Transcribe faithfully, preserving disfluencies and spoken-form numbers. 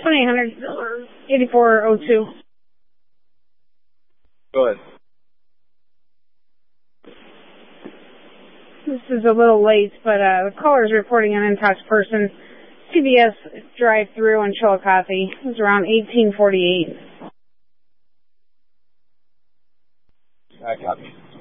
twenty-eight hundred, eighty-four oh two. Go ahead. This is a little late, but uh, the caller is reporting an in-touch person. C B S drive-through in Chillicothe. It was around eighteen forty-eight. I copy.